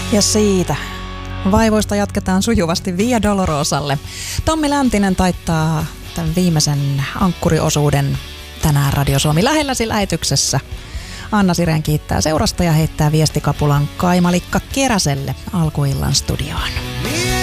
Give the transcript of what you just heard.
Ja siitä vaivoista jatketaan sujuvasti Via Dolorosalle. Tommi Läntinen taittaa tämän viimeisen ankkuriosuuden tänään Radio Suomi lähelläsi lähetyksessä. Anna Siren kiittää seurasta ja heittää viestikapulan Kaimalikka Keräselle alkuillan studioon.